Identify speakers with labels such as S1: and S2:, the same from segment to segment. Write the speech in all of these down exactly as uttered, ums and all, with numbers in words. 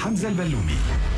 S1: حمزة البلومي.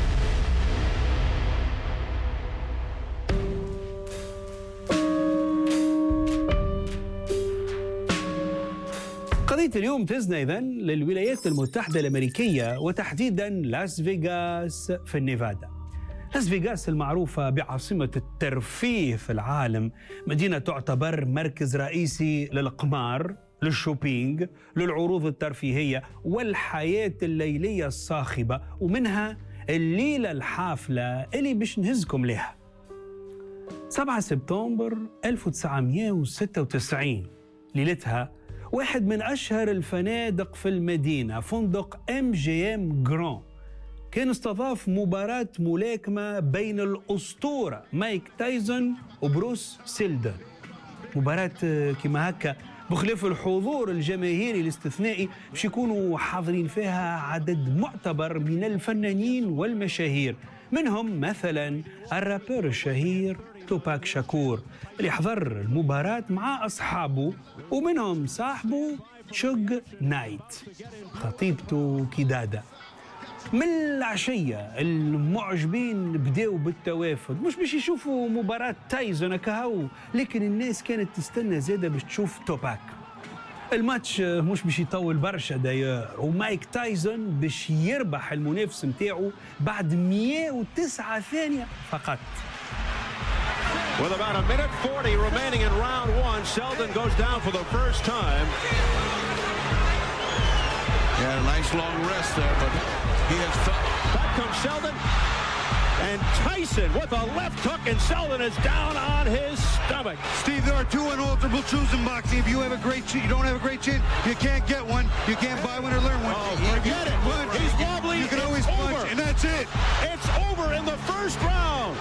S1: قضية اليوم تزنا إذن للولايات المتحدة الأمريكية وتحديدا لاس فيغاس في النيفادا. لاس فيغاس المعروفة بعاصمة الترفيه في العالم، مدينة تعتبر مركز رئيسي للقمار، للشوبينج، للعروض الترفيهية والحياة الليلية الصاخبة، ومنها الليلة الحافلة اللي باش نهزكم لها. سبعة سبتمبر ألف وتسعمائة وستة وتسعين ليلتها واحد من أشهر الفنادق في المدينة، فندق إم جي إم جراند، كان استضاف مباراة ملاكمة بين الأسطورة مايك تايسون وبروس سيلدن. مباراة كما هكا بخلاف الحضور الجماهيري الاستثنائي باش يكونوا حاضرين فيها عدد معتبر من الفنانين والمشاهير، منهم مثلا الرابر الشهير توباك شاكور اللي حضر المباراة مع أصحابه، ومنهم صاحبه تشوغ نايت خطيبته كدادة. من العشية المعجبين بداوا بالتوافد، مش باش يشوفوا مباراة تايسون كهو، لكن الناس كانت تستنى زادة باش تشوف توباك. الماتش مش باش يطول برشا داير، ومايك تايسون باش يربح المنافس متاعه بعد مئة وتسعة ثانية فقط.
S2: With about a minute forty remaining in round one, Sheldon goes down for the first time. Yeah, a nice long rest there, but he has felt. Back comes Sheldon, and Tyson with a left hook, and Sheldon is down on his stomach.
S3: Steve, there are two unalterable truths in boxing. If you have a great chin, you don't have a great chin, you can't get one. You can't buy one or learn one.
S2: Oh, forget it.
S3: Punch.
S2: He's wobbly.
S3: You can
S2: it's
S3: always
S2: over.
S3: punch, and that's it.
S2: It's over in the first round.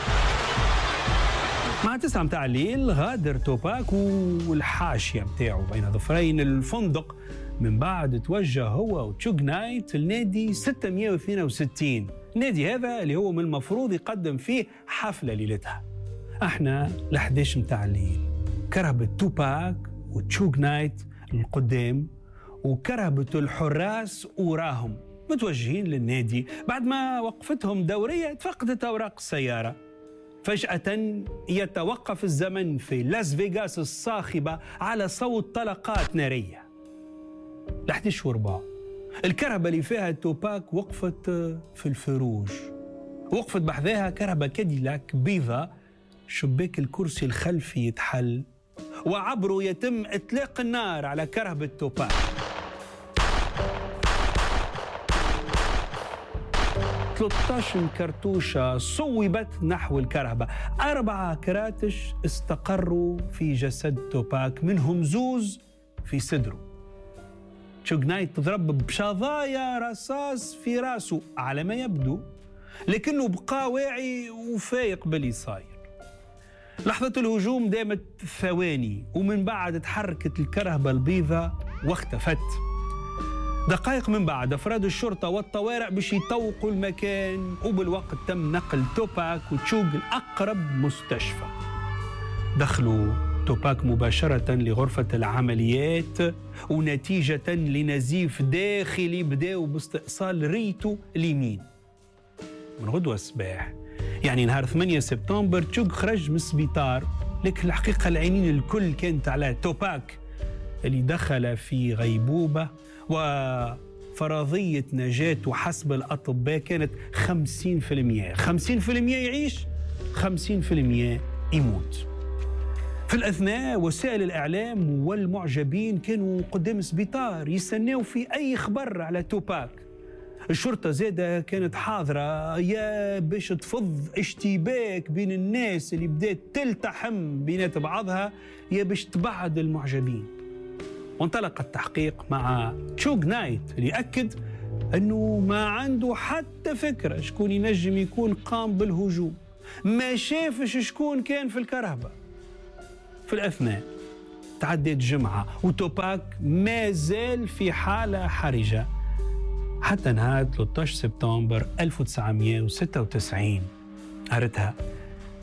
S1: مع تسعة متاع الليل غادر توباك والحاشية متاعه بين ظفرين الفندق، من بعد توجه هو وتشوغ نايت لنادي ستمائة واثنين وستين. النادي هذا اللي هو من المفروض يقدم فيه حفلة ليلتها. احنا لحداش متاع الليل كرهبة توباك وتشوغ نايت القدام، وكرهبة الحراس وراهم متوجهين للنادي بعد ما وقفتهم دورية تفقدت أوراق السيارة. فجأة يتوقف الزمن في لاس فيغاس الصاخبة على صوت طلقات نارية. لحداش وربع الكرهبة اللي فيها توباك وقفت في الفروج، وقفت بحذاها كرهبة كاديلاك بيضة، شباك الكرسي الخلفي يتحل، وعبره يتم إطلاق النار على كرهبة توباك. ثلاثة عشر كرتوشة صوبت نحو الكرهبة، أربعة كراتش استقروا في جسد توباك، منهم زوز في صدره. تشوغ نايت تضرب بشظايا رصاص في راسه على ما يبدو، لكنه بقى واعي وفايق باللي صاير. لحظة الهجوم دامت ثواني، ومن بعد تحركت الكرهبة البيضاء واختفت. دقائق من بعد أفراد الشرطة والطوارئ باش يطوقوا المكان، وبالوقت تم نقل توباك وتشوغ لأقرب مستشفى. دخلوا توباك مباشرة لغرفة العمليات، ونتيجة لنزيف داخلي بداوا باستئصال ريته اليمين. من غدوة الصباح يعني نهار ثمانية سبتمبر تشوغ خرج من السبيطار، لكن الحقيقة العينين الكل كانت على توباك اللي دخل في غيبوبة، وفرضية نجاته حسب الأطباء كانت خمسين في المئة. خمسين في المئة يعيش، خمسين في المئة يموت. في الأثناء وسائل الإعلام والمعجبين كانوا قدام السبيطار يستناوا في أي خبر على توباك. الشرطة زادة كانت حاضرة، يا باش تفض اشتباك بين الناس اللي بدأت تلتحم بينات بعضها، يا باش تبعد المعجبين. وانطلق التحقيق مع تشوغ نايت اللي أكد أنه ما عنده حتى فكرة شكون ينجم يكون قام بالهجوم، ما شافش شكون كان في الكرهبة. في الأثناء تعدت جمعة وتوباك ما زال في حالة حرجة حتى نهار ثلاثة عشر سبتمبر ألف وتسعمائة وستة وتسعين. هرتها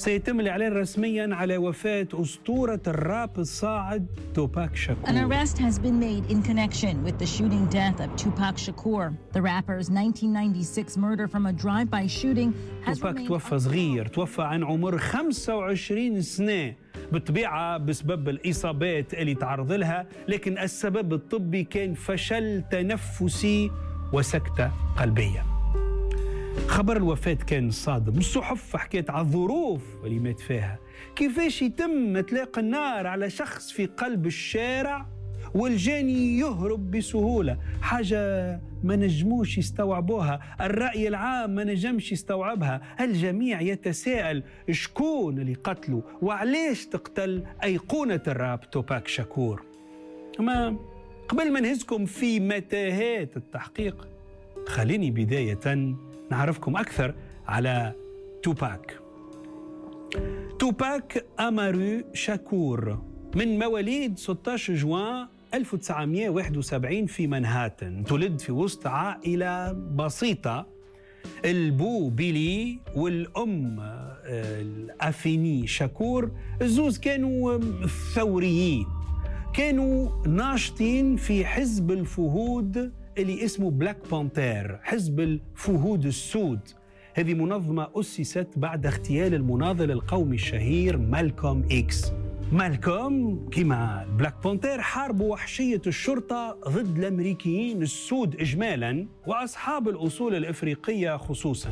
S1: سيتم الإعلان رسمياً على وفاة أسطورة الراب الصاعد توباك شاكور.
S4: An arrest has been made in connection with the shooting death of Tupac Shakur. The rapper's nineteen ninety-six murder from a drive-by shooting has
S1: توباك
S4: remained
S1: توفى صغير، توفى عن عمر خمسة وعشرين سنة بالطبيعة بسبب الإصابات اللي تعرض لها، لكن السبب الطبي كان فشل تنفسي وسكتة قلبية. خبر الوفاة كان صادم، الصحف حكيت على الظروف اللي مات فيها، كيفاش يتم إطلاق النار على شخص في قلب الشارع والجاني يهرب بسهولة، حاجة ما نجموش يستوعبوها، الرأي العام ما نجمش يستوعبها، الجميع يتساءل شكون اللي قتله وعليش تقتل أيقونة الراب توباك شاكور. أما قبل ما نهزكم في متاهات التحقيق، خليني بداية نعرفكم أكثر على توباك. توباك أمارو شاكور من مواليد ستة عشر جوان ألف وتسعمائة وواحد وسبعين في منهاتن، تولد في وسط عائلة بسيطة، البو بيلي والأم الأفيني شاكور، الزوز كانوا ثوريين، كانوا ناشطين في حزب الفهود اللي اسمه بلاك بانتير، حزب الفهود السود. هذه منظمة أسست بعد اغتيال المناضل القومي الشهير مالكوم إكس. مالكوم كما بلاك بانتير حاربوا وحشية الشرطة ضد الأمريكيين السود إجمالاً وأصحاب الأصول الإفريقية خصوصاً،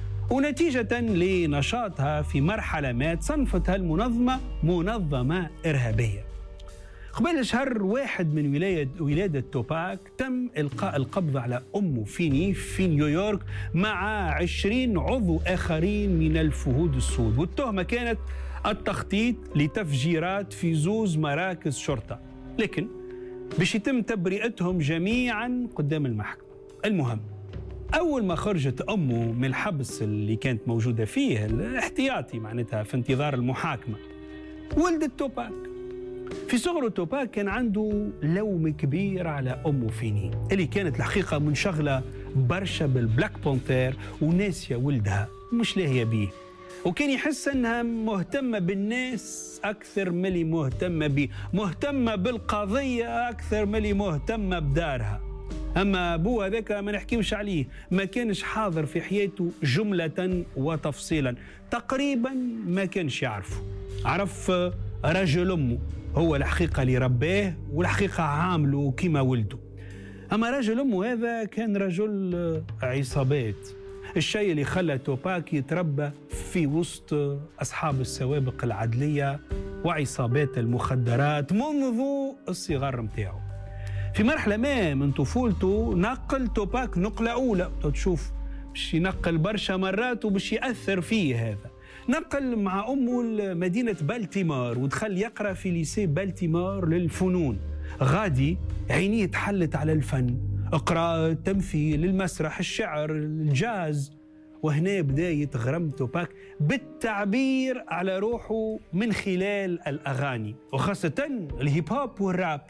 S1: ونتيجة لنشاطها في مرحلة ما تصنفتها المنظمة منظمة إرهابية. قبل شهر واحد من ولاية ولادة توباك تم إلقاء القبض على أمه فيني في نيويورك مع عشرين عضو آخرين من الفهود السود، والتهمة كانت التخطيط لتفجيرات في زوز مراكز شرطة، لكن باش يتم تبرئتهم جميعا قدام المحكمة. المهم أول ما خرجت أمه من الحبس اللي كانت موجودة فيه الاحتياطي معناتها في انتظار المحاكمة، ولدت توباك. في صغره توباك كان عنده لوم كبير على أمه فيني اللي كانت الحقيقة منشغلة برشا بالبلاك بانتير وناسية ولدها مش لاهية بيه، وكان يحس أنها مهتمة بالناس أكثر من اللي مهتمة بيه، مهتمة بالقضية أكثر من اللي مهتمة بدارها. أما أبوه هذاك ما نحكيوش عليه، ما كانش حاضر في حياته جملة وتفصيلا، تقريبا ما كانش يعرفه. عرف رجل أمه هو الحقيقة اللي رباه والحقيقة عامله كما ولده. أما رجل أمه هذا كان رجل عصابات، الشيء اللي خلى توباك يتربى في وسط أصحاب السوابق العدلية وعصابات المخدرات منذ الصغر متاعه. في مرحلة ما من طفولته نقل توباك نقلة أولى، تشوف باش ينقل برشا مرات وباش يأثر فيه هذا. نقل مع أمه لمدينة بالتيمور ودخل يقرأ في ليسي بالتيمور للفنون. غادي عينيه تحلت على الفن، اقرأ، تمثيل، المسرح، الشعر، الجاز، وهنا بدا يتغرم توباك بالتعبير على روحه من خلال الأغاني وخاصة الهيب هوب والراب،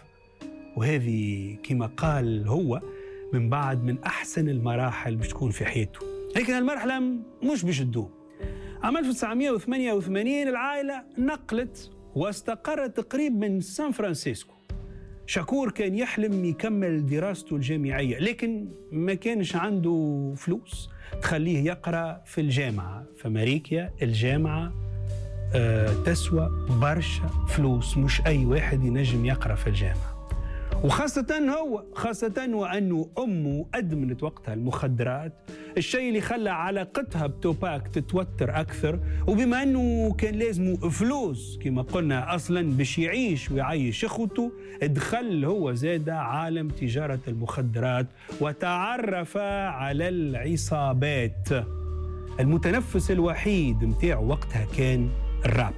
S1: وهذه كما قال هو من بعد من أحسن المراحل باش تكون في حياته. لكن المرحلة مش باش تدوم. عام ألف وتسعمائة وثمانية وثمانين العائلة نقلت واستقرت قريب من سان فرانسيسكو. شاكور كان يحلم يكمل دراسته الجامعية، لكن ما كانش عنده فلوس تخليه يقرأ في الجامعة في أمريكا. الجامعة آه تسوى برشا فلوس، مش أي واحد ينجم يقرأ في الجامعة، وخاصة هو خاصة وأنه أمه أدمنت وقتها المخدرات، الشيء اللي خلى علاقتها بتوباك تتوتر أكثر. وبما أنه كان لازمه فلوس كما قلنا أصلا باش يعيش ويعيش أخوته، دخل هو زاد عالم تجارة المخدرات وتعرف على العصابات. المتنفس الوحيد متاعه وقتها كان الراب.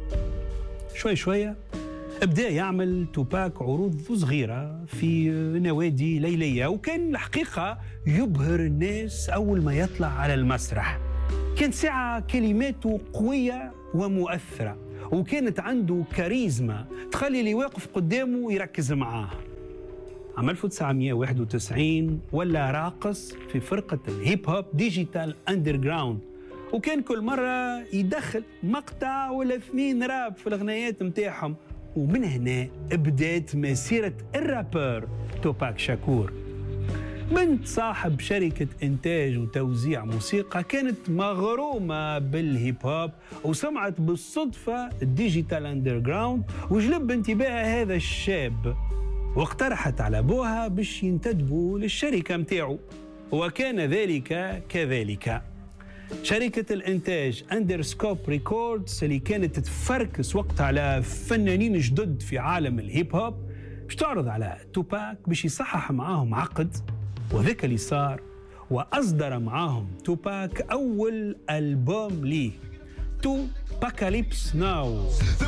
S1: شوي شوية ابدا يعمل توباك عروض صغيره في نوادي ليليه، وكان الحقيقه يبهر الناس اول ما يطلع على المسرح. كانت ساعه كلماته قويه ومؤثره، وكانت عنده كاريزما تخلي اللي واقف قدامه يركز معاه. عام ألف وتسعمائة وواحد وتسعين ولا راقص في فرقه الهيب هوب ديجيتال اندر جراوند، وكان كل مرة يدخل مقطع ولا اثنين راب في الغنايات متاعهم، ومن هنا بدأت مسيرة الرابر توباك شاكور. بنت صاحب شركة إنتاج وتوزيع موسيقى كانت مغرومة بالهيب هوب وسمعت بالصدفة الديجيتال أندرغراوند وجلب انتباه هذا الشاب، واقترحت على أبوها باش ينتدبوا للشركة متاعه، وكان ذلك كذلك. شركة الإنتاج أندرسكوب ريكوردز اللي كانت تفركس وقت على فنانين جدد في عالم الهيب هوب باش تعرض على توباك باش يصحح معاهم عقد، وذاك اللي صار، وأصدر معاهم توباك أول ألبوم ليه تو باكاليبس ناو.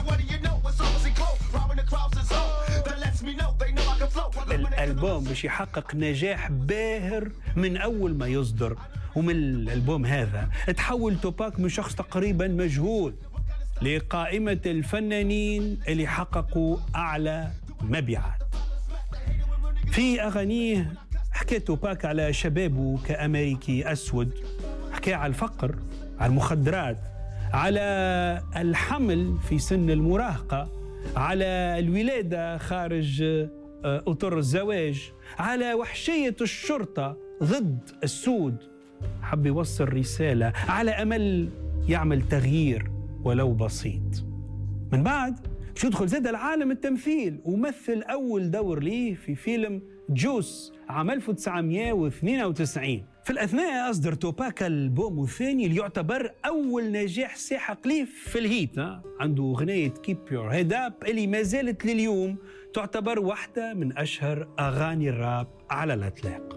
S1: الألبوم باش يحقق نجاح باهر من أول ما يصدر، ومن الألبوم هذا تحول توباك من شخص تقريبا مجهول لقائمة الفنانين اللي حققوا أعلى مبيعات. في أغانيه حكى توباك على شبابه كأمريكي أسود، حكى على الفقر، على المخدرات، على الحمل في سن المراهقة، على الولادة خارج أطر الزواج، على وحشية الشرطة ضد السود، حب يوصل رسالة على أمل يعمل تغيير ولو بسيط. من بعد باش يدخل زاد العالم التمثيل ومثل أول دور ليه في فيلم جوس عام ألف وتسعمائة واثنين وتسعين. في الأثناء أصدر توباك الألبوم الثاني اللي يعتبر أول نجاح ساحق ليه في الهيت، عنده أغنية كيب يور هيد اب اللي ما زالت لليوم تعتبر واحدة من أشهر أغاني الراب على الإطلاق.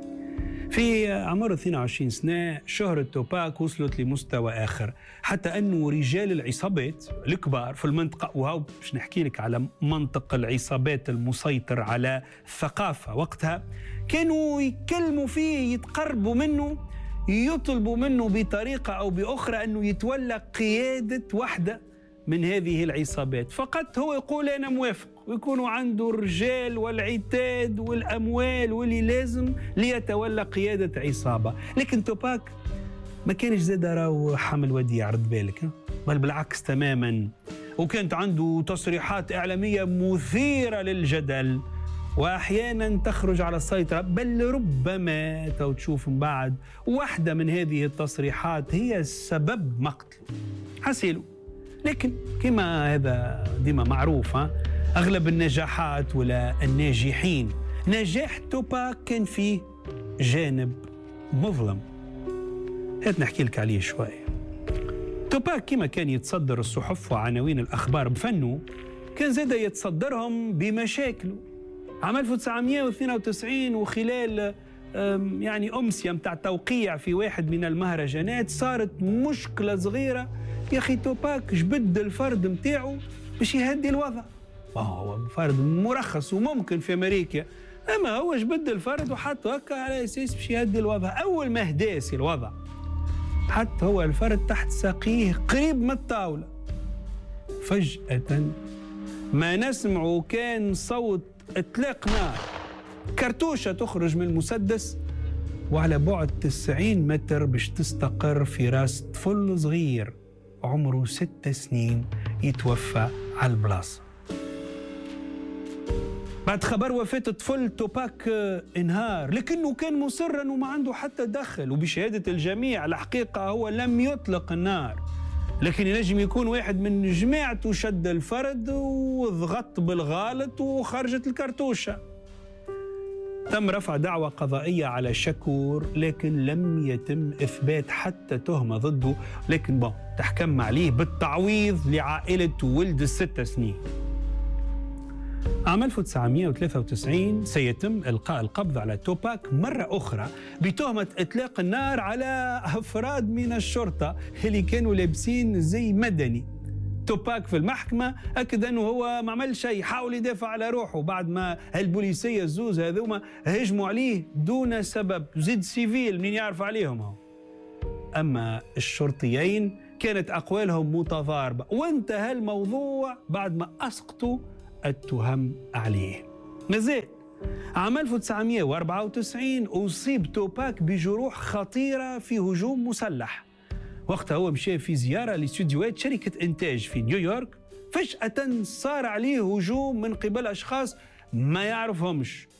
S1: في عمر اثنين وعشرين سنة شهرة توباك وصلت لمستوى آخر، حتى أنه رجال العصابات الكبار في المنطقة، وهو باش نحكي لك على منطق العصابات المسيطر على الثقافة وقتها، كانوا يكلموا فيه، يتقربوا منه، يطلبوا منه بطريقة أو بأخرى أنه يتولى قيادة واحدة من هذه العصابات، فقط هو يقول أنا موافق، ويكونوا عنده الرجال والعتاد والأموال واللي لازم ليتولى قيادة عصابة. لكن توباك ما كانش زاد راهو حمل وديع، رد بالك، بل بالعكس تماما، وكانت عنده تصريحات إعلامية مثيرة للجدل وأحيانا تخرج على السيطرة، بل ربما تو تشوف من بعد واحدة من هذه التصريحات هي سبب مقتله حسيله. لكن كما هذا ديما معروف، أغلب النجاحات ولا الناجحين نجاح توباك كان فيه جانب مظلم، هات نحكي لك عليه شوية. توباك كما كان يتصدر الصحف وعناوين الأخبار بفنه، كان زاد يتصدرهم بمشاكله. عام ألف وتسعمائة واثنين وتسعين وخلال يعني أمسية متاع توقيع في واحد من المهرجانات صارت مشكلة صغيرة، يا أخي توباك جبد الفرد متاعه باش يهدي الوضع، وهو فرد مرخص وممكن في أمريكا، أما هو جبد الفرد وحطه هكا على أساس باش يهدي الوضع. أول ما هداسي الوضع حتى هو الفرد تحت ساقيه قريب من الطاولة، فجأة ما نسمعه كان صوت إطلاق نار، كرتوشة تخرج من المسدس وعلى بعد تسعين متر باش تستقر في راس طفل صغير عمره ست سنين يتوفى على البلاصة. بعد خبر وفاة الطفل توباك انهار، لكنه كان مصر أنه ما عنده حتى دخل، وبشهادة الجميع الحقيقة هو لم يطلق النار، لكن ينجم يكون واحد من جماعته شد الفرد وضغط بالغالط وخرجت الكرتوشة. تم رفع دعوى قضائية على شاكور، لكن لم يتم إثبات حتى تهمة ضده، لكن بون تحكم عليه بالتعويض لعائلة ولد الست سنين. عام ألف وتسعمائة وثلاثة وتسعين سيتم إلقاء القبض على توباك مرة أخرى بتهمة إطلاق النار على أفراد من الشرطة اللي كانوا لابسين زي مدني. توباك في المحكمة أكد أنه هو ما عمل شيء، حاول يدافع على روحه بعد ما البوليسية الزوز هذوما هجموا عليه دون سبب، زيد سيفيل منين يعرف عليهم هو. أما الشرطيين كانت أقوالهم متضاربة، وانتهى الموضوع بعد ما أسقطوا التهم عليه. مازال عام ألف وتسعمائة وأربعة وتسعين أصيب توباك بجروح خطيرة في هجوم مسلح، وقتها هو مشى في زيارة لاستديوهات شركة إنتاج في نيويورك، فجأة صار عليه هجوم من قبل أشخاص ما يعرفهمش.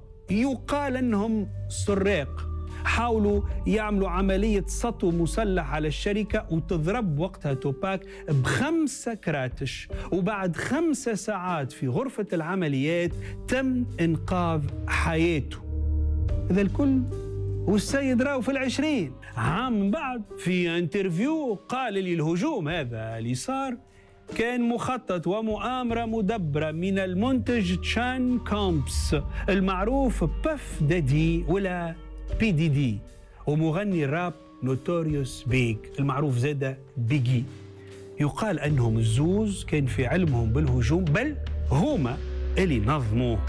S1: يقال أنهم سراق حاولوا يعملوا عملية سطو مسلح على الشركة، وتضرب وقتها توباك بخمسة كراتش، وبعد خمسة ساعات في غرفة العمليات تم إنقاذ حياته. هذا الكل والسيد راو في العشرين عام من بعد في انترفيو قال لي الهجوم هذا اللي صار كان مخطط ومؤامرة مدبرة من المنتج تشان كومبس المعروف باف دادي ولا بي دي دي، ومغني الراب نوتوريوس بيج المعروف زادة بيجي. يقال أنهم الزوز كان في علمهم بالهجوم، بل هما اللي نظموه.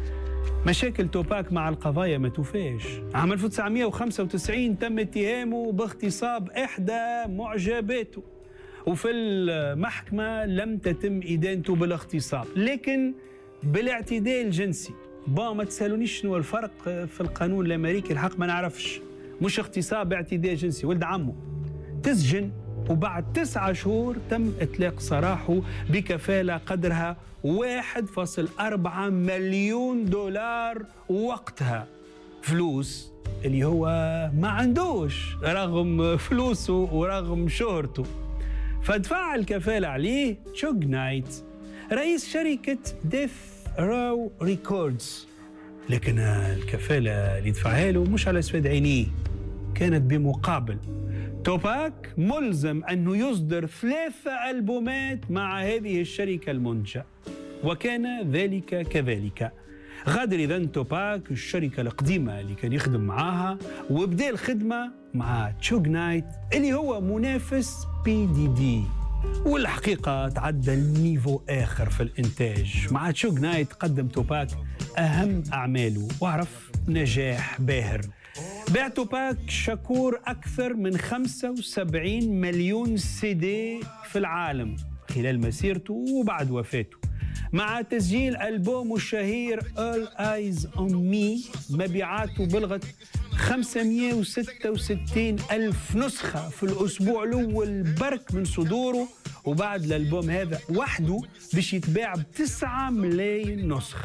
S1: مشاكل توباك مع القضايا ما توفاش. عام ألف وتسعمائة وخمسة وتسعين تم اتهامه باغتصاب إحدى معجباته، وفي المحكمة لم تتم إدانته بالاغتصاب لكن بالاعتداء الجنسي. با ما تسألونيش شنو الفرق في القانون الأمريكي، الحق ما نعرفش. مش اغتصاب، اعتداء جنسي. ولد عمه تسجن، وبعد تسعة شهور تم إطلاق سراحه بكفالة قدرها واحد فاصلة أربعة مليون دولار وقتها، فلوس اللي هو ما عندوش رغم فلوسه ورغم شهرته. فدفع الكفالة عليه تشوغ نايت رئيس شركة ديث راو ريكوردز، لكن الكفالة اللي دفعها له مش على اسود عينيه، كانت بمقابل توباك ملزم أنه يصدر ثلاثة ألبومات مع هذه الشركة المنتجة، وكان ذلك كذلك. غادر إذن توباك الشركة القديمة اللي كان يخدم معاها، وبدأ الخدمة مع تشوغ نايت اللي هو منافس بي دي دي، والحقيقة تعدى النيفو آخر في الإنتاج. مع تشوغ نايت قدم توباك أهم أعماله وعرف نجاح باهر. باع توباك شاكور أكثر من خمسة وسبعين مليون سي دي في العالم خلال مسيرته وبعد وفاته، مع تسجيل ألبومه الشهير All Eyes on Me مبيعاته بلغت خمسمائة وستة وستين ألف نسخة في الأسبوع الأول برك من صدوره، وبعد الألبوم هذا وحده باش يتباع بتسعة ملايين نسخة.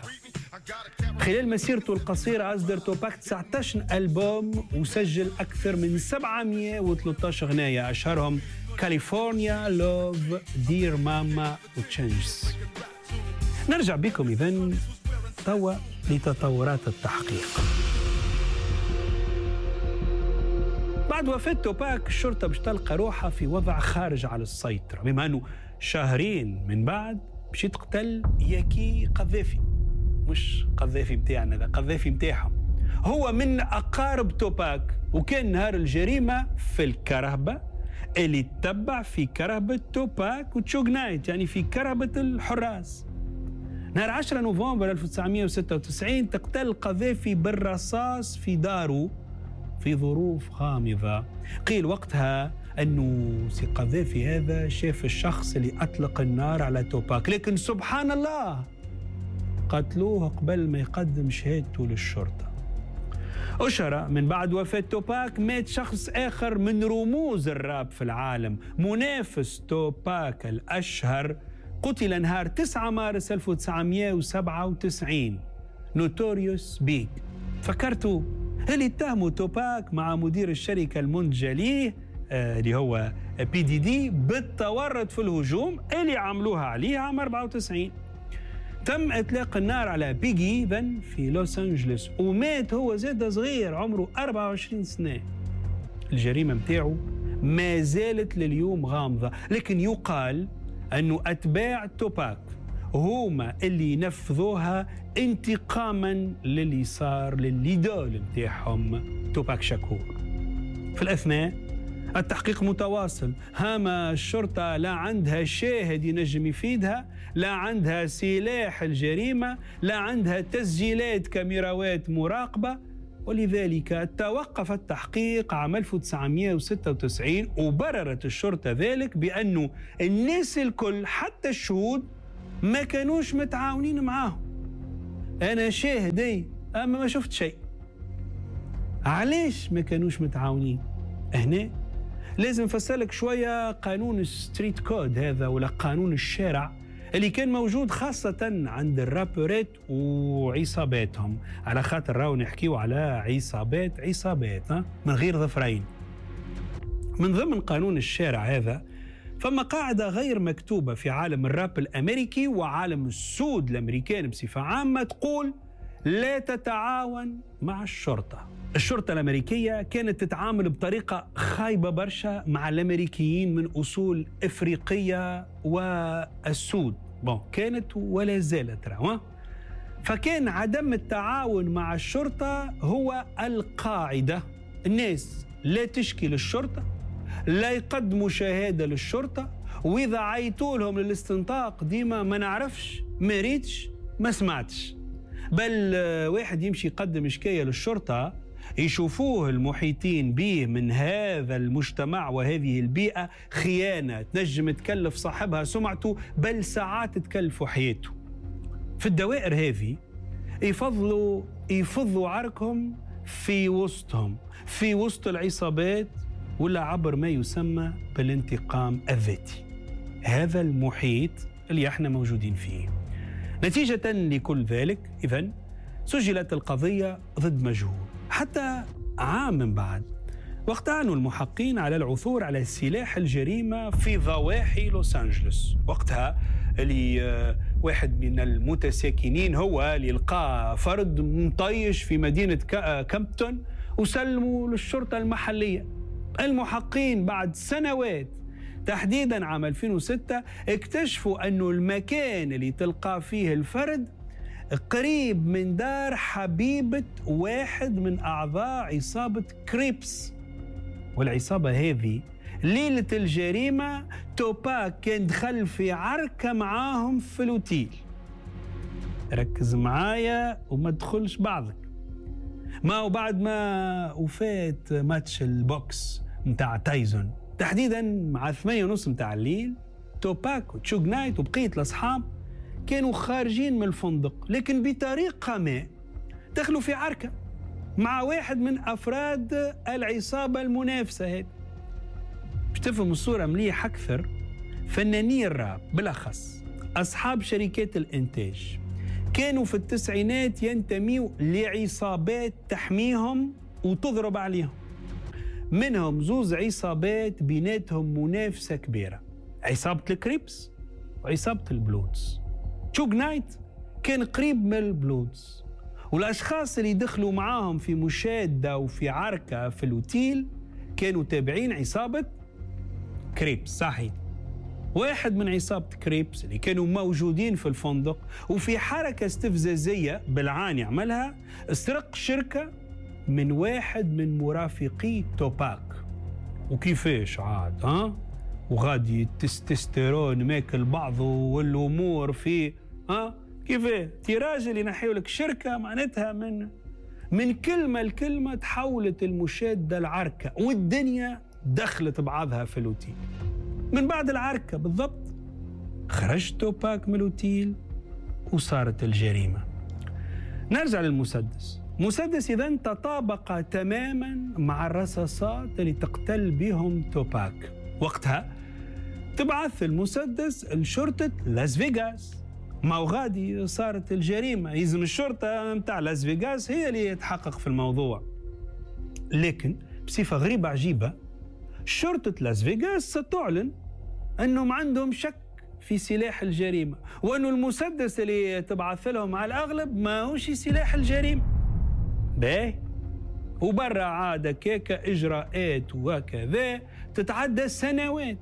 S1: خلال مسيرته القصيرة أصدر توباك تسعة عشر ألبوم وسجل أكثر من سبعمائة وثلاثة عشر غناية، أشهرهم كاليفورنيا، لوف، دير ماما وتشينجز. نرجع بكم إذن توا لتطورات التحقيق. بعد وفاة توباك الشرطة باش تلقى روحها في وضع خارج على السيطرة، بما أنه شهرين من بعد باش يتقتل ياكي قذافي، مش قذافي متاعنا، لا قذافي متاعهم. هو من أقارب توباك، وكان نهار الجريمة في الكرهبة اللي تتبع في كرهبة توباك وتشوغ نايت، يعني في كرهبة الحراس. نهار عشرة نوفمبر ألف وتسعمائة وستة وتسعين تقتل قذافي بالرصاص في داره في ظروف غامضة. قيل وقتها أنه سي قذافي هذا شاف الشخص اللي أطلق النار على توباك، لكن سبحان الله قتلوه قبل ما يقدم شهادته للشرطة. أشهر من بعد وفاة توباك مات شخص آخر من رموز الراب في العالم، منافس توباك الأشهر، قتل نهار تسعة مارس ألف وتسعمائة وسبعة وتسعين، نوتوريوس بيج. فكرتوا اللي اتهموا توباك مع مدير الشركة المنتجة ليه آه اللي هو بي دي دي بالتورط في الهجوم اللي عملوها عليه عام أربعة وتسعين. تم إطلاق النار على بيجي ذن في لوس أنجلوس، ومات هو زاد صغير عمره أربعة وعشرين سنة. الجريمة متاعه ما زالت لليوم غامضة، لكن يقال أنه أتباع توباك هما اللي نفذوها انتقاما للي صار لليدول متاعهم توباك شاكور. في الأثناء التحقيق متواصل، هاما الشرطة لا عندها شاهد ينجم يفيدها، لا عندها سلاح الجريمة، لا عندها تسجيلات كاميراوات مراقبة، ولذلك توقف التحقيق عام ألف وتسعمائة وستة وتسعين، وبررت الشرطة ذلك بأنه الناس الكل حتى الشهود ما كانوش متعاونين معاهم. أنا شاهدي أما ما شفت شيء. علاش ما كانوش متعاونين؟ هنا لازم نفسرلك شوية قانون الستريت كود هذا ولا قانون الشارع اللي كان موجود خاصة عند الرابورات وعصاباتهم، على خاطر راهو نحكيو على عصابات عصابات من غير ظفرين. من ضمن قانون الشارع هذا فما قاعدة غير مكتوبة في عالم الراب الأمريكي وعالم السود الأمريكان بصفة عامة تقول لا تتعاون مع الشرطة. الشرطة الأمريكية كانت تتعامل بطريقة خايبة برشا مع الأمريكيين من أصول إفريقية والسود، بون كانت ولا زالت راه. فكان عدم التعاون مع الشرطة هو القاعدة. الناس لا تشكي للشرطة، لا يقدموا شهادة للشرطة، وإذا عيتوا لهم للاستنطاق ديما ما نعرفش، ما ريتش، ما سمعتش. بل واحد يمشي يقدم شكاية للشرطة يشوفوه المحيطين به من هذا المجتمع وهذه البيئة خيانة تنجم تكلف صاحبها سمعته، بل ساعات تكلفوا حياته. في الدوائر هذه يفضلوا يفضوا عركهم في وسطهم، في وسط العصابات ولا عبر ما يسمى بالانتقام الذاتي. هذا المحيط اللي احنا موجودين فيه. نتيجة لكل ذلك إذن سجلت القضية ضد مجهول. حتى عام من بعد وقت أعنوا المحققين على العثور على سلاح الجريمة في ضواحي لوس أنجلوس. وقتها اللي واحد من المتساكنين هو اللي لقى فرد مطيش في مدينة كامبتون وسلموا للشرطة المحلية. المحققين بعد سنوات تحديداً عام ألفين وستة اكتشفوا أنه المكان اللي تلقى فيه الفرد قريب من دار حبيبة واحد من أعضاء عصابة كريبس. والعصابة هذه ليلة الجريمة توباك كان دخل في عركة معاهم في الأوتيل. ركز معايا وما تدخلش بعضك. ما وبعد ما وفات ماتش البوكس متاع تايزون تحديداً مع ثمانية ونص متاع الليل، توباك وتشوغ نايت وبقية الأصحاب كانوا خارجين من الفندق، لكن بطريقة ما دخلوا في عركة مع واحد من أفراد العصابة المنافسة هذه. باش تفهم الصورة مليح أكثر، فناني الراب بالأخص أصحاب شركات الإنتاج كانوا في التسعينات ينتميوا لعصابات تحميهم وتضرب عليهم. منهم زوز عصابات بيناتهم منافسة كبيرة، عصابة الكريبس وعصابة البلودز. تشوغ نايت كان قريب من البلودز، والأشخاص اللي دخلوا معاهم في مشادة وفي عركة في الأوتيل كانوا تابعين عصابة كريبس. صحيح، واحد من عصابة كريبس اللي كانوا موجودين في الفندق وفي حركة استفزازية بالعاني عملها استرق شركة من واحد من مرافقي توباك. وكيفاش عاد ها وغادي التستوستيرون ماكل بعضه والامور في ها كيفاه تي راجل ينحيوا لك شركه معناتها من من كلمه لكلمه تحولت المشاده العركه والدنيا دخلت بعضها في الاوتيل. من بعد العركه بالضبط خرج توباك من الاوتيل وصارت الجريمه. نرجع للمسدس. مسدس إذن تطابق تماما مع الرصاصات اللي تقتل بهم توباك. وقتها تبعث المسدس لشرطة لاس فيغاس. ما غادي صارت الجريمة يلزم الشرطة متاع لاس فيغاس هي اللي تحقق في الموضوع. لكن بصفة غريبة عجيبة شرطة لاس فيغاس ستعلن أنهم عندهم شك في سلاح الجريمة، وأنه المسدس اللي تبعث لهم على الأغلب ما هوش سلاح الجريمة. باهي وبرا عادة كيكا إجراءات وكذا تتعدى سنوات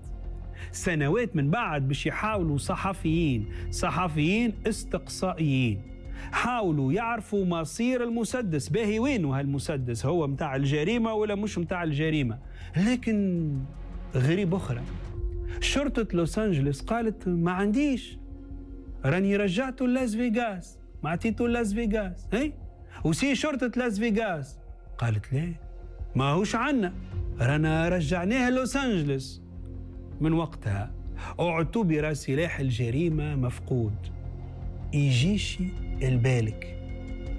S1: سنوات من بعد باش يحاولوا صحفيين صحفيين استقصائيين حاولوا يعرفوا مصير المسدس. باهي وينه هالمسدس، هو متاع الجريمة ولا مش متاع الجريمة؟ لكن غريب أخرى، شرطة لوس أنجلوس قالت ما عنديش، راني رجعته لاس فيغاس، ما عطيته لاس فيغاس. هي وسي شرطة لاس فيغاس قالت ليه ما هوش عنا، رانا رجعناه لوس أنجلوس. من وقتها اعتبر سلاح الجريمة مفقود. يجيش البالك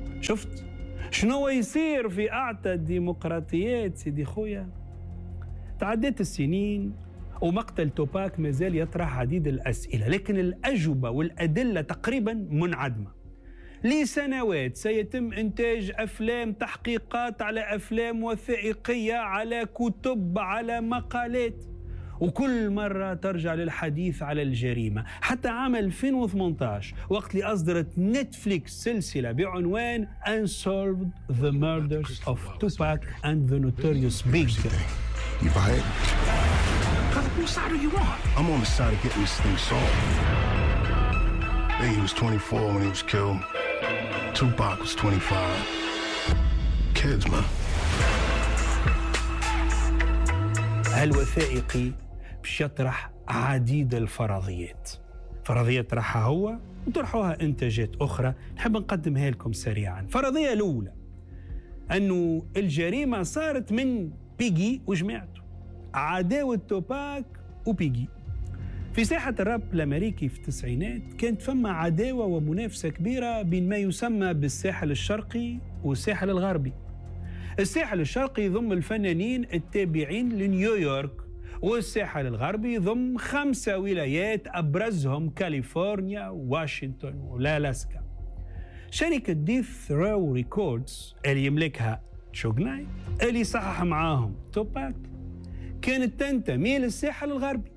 S1: شفت شنو يصير في أعتى الديمقراطيات سيدي خويا؟ تعدت السنين ومقتل توباك ما زال يطرح عديد الأسئلة، لكن الأجوبة والأدلة تقريبا منعدمة. لسنوات سيتم إنتاج أفلام تحقيقات على أفلام وثائقية على كتب على مقالات، وكل مرة ترجع للحديث على الجريمة. حتى عام ألفين وثمانية عشر وقت اللي أصدرت نتفليكس سلسلة بعنوان Unsolved The Murders of Tupac and the Notorious Big.
S5: You buy it? Whose side are you on? I'm on the side of getting this thing solved. Hey, he was twenty-four when he was killed. Tupac was twenty-five. Kids, man.
S1: هالوثائقي باش يطرح عديد الفرضيات، فرضية طرحها هو وطرحوها إنتاجات أخرى نحب نقدمها لكم سريعا. فرضية الأولى أنه الجريمة صارت من بيجي وجماعته، عداوة توباك وبيجي. في ساحة الراب الأمريكي في التسعينات كانت فما عداوة ومنافسة كبيرة بين ما يسمى بالساحل الشرقي والساحل الغربي. الساحل الشرقي يضم الفنانين التابعين لنيويورك، والساحل الغربي يضم خمسة ولايات أبرزهم كاليفورنيا وواشنطن والالاسكا. شركة ديث رو ريكوردز اللي يملكها شوغ نايت اللي صحح معاهم توباك كانت تنتمي للساحل الغربي.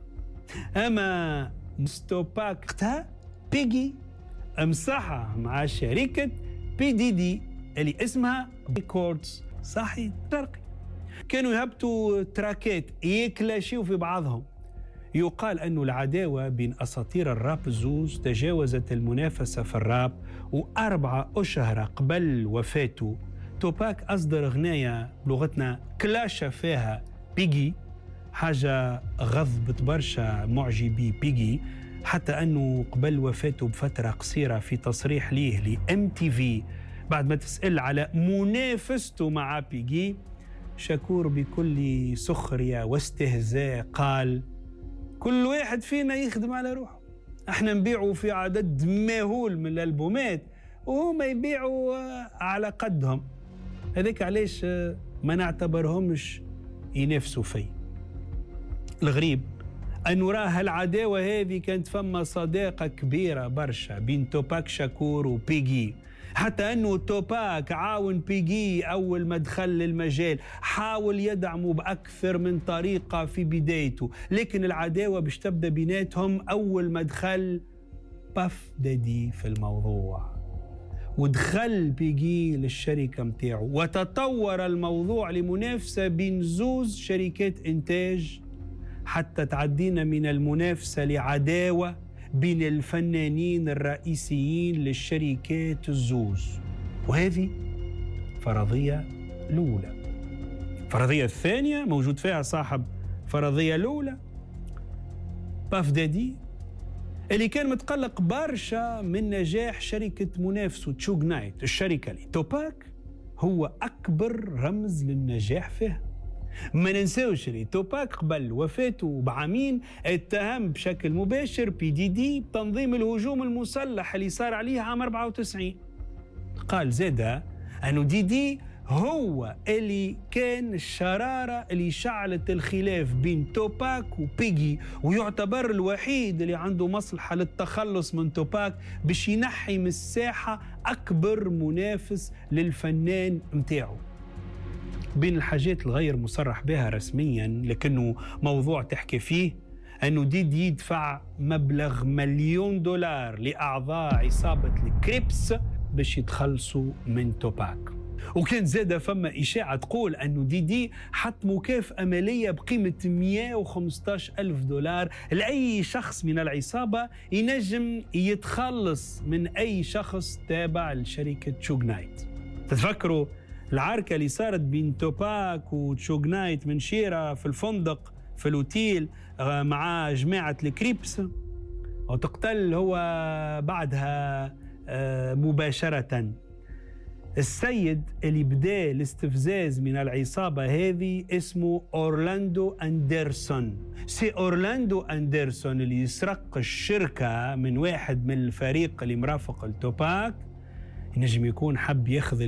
S1: أما توباك وقتها بيجي مصحح مع شركة بي دي دي اللي اسمها ريكوردز صحيح شرقي. كانوا يهبطوا تراكات يكلاشيوا في بعضهم. يقال أن العداوة بين أساطير الراب الزوز تجاوزت المنافسة في الراب، وأربعة أشهر قبل وفاته توباك أصدر غناية بلغتنا كلاشة فيها بيجي، حاجة غضبت برشا معجبي بيجي، حتى أنه قبل وفاته بفترة قصيرة في تصريح ليه لإم تي في بعد ما تسأل على منافسته مع بيجي، شكور بكل سخرية واستهزاء قال: كل واحد فينا يخدم على روحه، احنا نبيعوا في عدد مهول من الألبومات وهم يبيعوا على قدهم، هذيك علاش ما نعتبرهمش ينافسوا في. الغريب أنه راه العداوة هذه كانت فما صداقة كبيرة برشا بين توباك شاكور وبيجي، حتى أنه توباك عاون بيجي أول ما دخل للمجال، حاول يدعمه بأكثر من طريقة في بدايته، لكن العداوة باش تبدأ بيناتهم أول ما دخل باف دادي في الموضوع، ودخل بيجي للشركة متاعه، وتطور الموضوع لمنافسة بين زوز شركات إنتاج، حتى تعدينا من المنافسة لعداوة بين الفنانين الرئيسيين للشركات الزوز. وهذه فرضية الأولى. فرضية الثانية موجود فيها صاحب فرضية الأولى باف دادي اللي كان متقلق برشا من نجاح شركة منافسه شوغ نايت، الشركة اللي توباك هو أكبر رمز للنجاح فيها. ما ننساوش اللي توباك قبل وفاته بعامين اتهم بشكل مباشر بي دي دي بتنظيم الهجوم المسلح اللي صار عليه عام أربعة وتسعين. قال زادا أنه دي دي هو اللي كان الشرارة اللي شعلت الخلاف بين توباك وبيجي، ويعتبر الوحيد اللي عنده مصلحة للتخلص من توباك باش ينحي من الساحة أكبر منافس للفنان متاعه. بين الحاجات الغير مصرح بها رسميا لكنه موضوع تحكي فيه أنه ديدي يدفع مبلغ مليون دولار لأعضاء عصابة الكريبس باش يتخلصوا من توباك. وكان زادة فما إشاعة تقول أنه ديدي حط مكافأة مالية بقيمة مئة وخمسة عشر ألف دولار لأي شخص من العصابة ينجم يتخلص من أي شخص تابع لشركة شوغ نايت. تتفكروا العركة اللي صارت بين توباك وشوغ نايت من شيرة في الفندق في الأوتيل مع جماعة الكريبس، وتقتل هو بعدها مباشرة السيد اللي بدأ الاستفزاز من العصابة هذه اسمه أورلاندو أندرسون. سي أورلاندو أندرسون اللي يسرق الشركة من واحد من الفريق اللي مرافق لتوباك، ينجم يكون حب ياخذ